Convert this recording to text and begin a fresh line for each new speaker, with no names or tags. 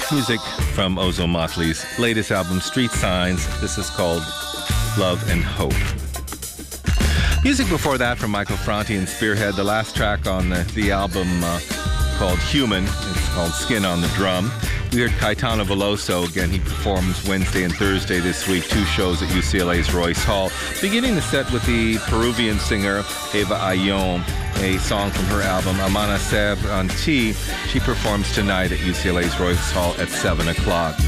Music from Ozo Motley's latest album, Street Signs. This is called Love and Hope. Music before that from Michael Franti and Spearhead. The last track on the album called Human. It's called Skin on the Drum. We heard Caetano Veloso. Again, he performs Wednesday and Thursday this week, 2 shows at UCLA's Royce Hall. Beginning the set with the Peruvian singer Eva Ayon, a song from her album Amanecer en Ti. She performs tonight at UCLA's Royce Hall at 7 o'clock.